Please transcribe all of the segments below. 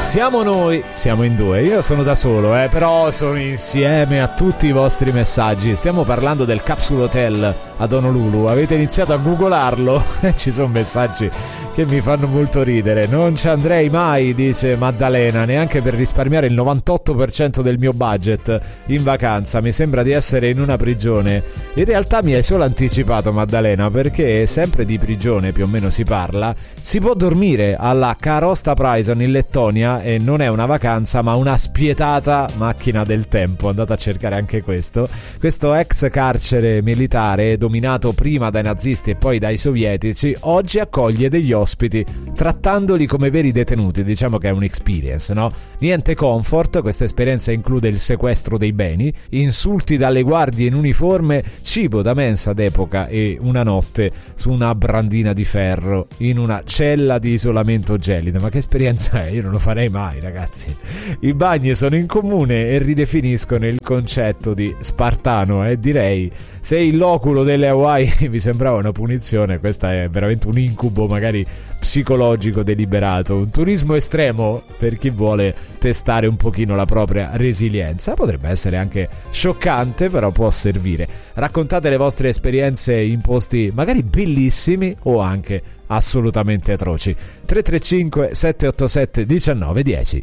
Siamo noi, siamo in due, io sono da solo, però sono insieme a tutti i vostri messaggi. Stiamo parlando del Capsule Hotel ad Honolulu, avete iniziato a googolarlo? Ci sono messaggi che mi fanno molto ridere. Non ci andrei mai, dice Maddalena, neanche per risparmiare il 98% del mio budget in vacanza, mi sembra di essere in una prigione. In realtà mi hai solo anticipato, Maddalena, perché sempre di prigione più o meno si parla. Si può dormire alla Karosta Prison in Lettonia e non è una vacanza ma una spietata macchina del tempo. Andate a cercare anche questo ex carcere militare dominato prima dai nazisti e poi dai sovietici oggi accoglie degli ospiti trattandoli come veri detenuti. Diciamo che è un'experience, no? Niente comfort, questa esperienza include il sequestro dei beni, insulti dalle guardie in uniforme, cibo da mensa d'epoca e una notte su una brandina di ferro in una cella di isolamento gelido. Ma che esperienza è? Io non lo farei mai, ragazzi. I bagni sono in comune e ridefiniscono il concetto di spartano, direi. Se il loculo delle Hawaii vi sembrava una punizione, questa è veramente un incubo magari psicologico deliberato, un turismo estremo per chi vuole testare un pochino la propria resilienza. Potrebbe essere anche scioccante, però può servire. Raccontate le vostre esperienze in posti magari bellissimi o anche assolutamente atroci. 335 787 1910.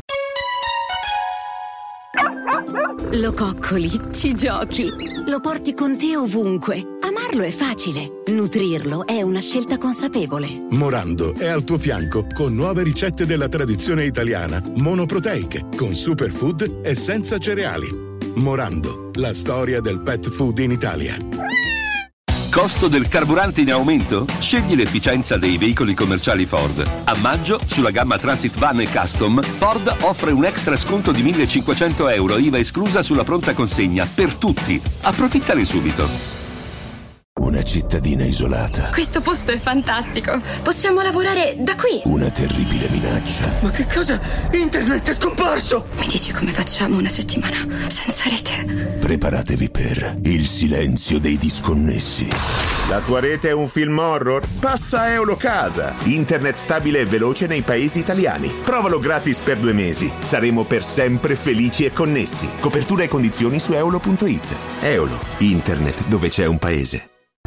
Lo coccoli, ci giochi, lo porti con te ovunque. Amarlo è facile, nutrirlo è una scelta consapevole. Morando è al tuo fianco con nuove ricette della tradizione italiana, monoproteiche, con superfood e senza cereali. Morando, la storia del pet food in Italia. Costo del carburante in aumento? Scegli l'efficienza dei veicoli commerciali Ford. A maggio, sulla gamma Transit Van e Custom, Ford offre un extra sconto di €1.500 IVA esclusa sulla pronta consegna per tutti. Approfittane subito. Una cittadina isolata. Questo posto è fantastico. Possiamo lavorare da qui. Una terribile minaccia. Ma che cosa? Internet è scomparso! Mi dici come facciamo una settimana senza rete? Preparatevi per il silenzio dei disconnessi. La tua rete è un film horror? Passa a Eulocasa. Internet stabile e veloce nei paesi italiani. Provalo gratis per 2 mesi. Saremo per sempre felici e connessi. Copertura e condizioni su eolo.it. Eolo. Internet dove c'è un paese.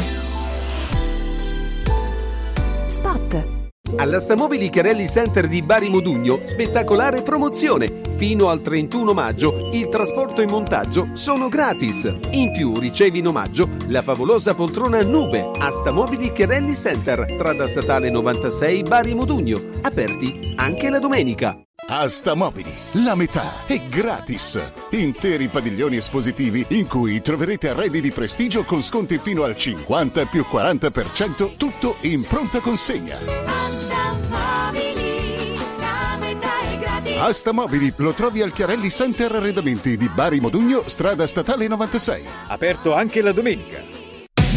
All'Astamobili Chiarelli Center di Bari Modugno, spettacolare promozione. Fino al 31 maggio il trasporto e montaggio sono gratis. In più ricevi in omaggio la favolosa poltrona Nube. Astamobili Chiarelli Center, strada statale 96 Bari Modugno. Aperti anche la domenica. Astamobili, la metà è gratis. Interi padiglioni espositivi in cui troverete arredi di prestigio con sconti fino al 50 più 40%, tutto in pronta consegna. Astamobili, la metà è gratis. Astamobili lo trovi al Chiarelli Center Arredamenti di Bari Modugno, strada statale 96. Aperto anche la domenica.